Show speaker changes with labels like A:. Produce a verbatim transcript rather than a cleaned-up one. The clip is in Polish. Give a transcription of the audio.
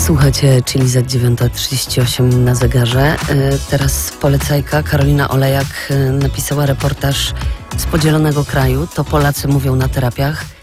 A: Słuchajcie, czyli za dziewiąta trzydzieści osiem na zegarze. Teraz polecajka. Karolina Olejak napisała reportaż z podzielonego kraju. To Polacy mówią na terapiach.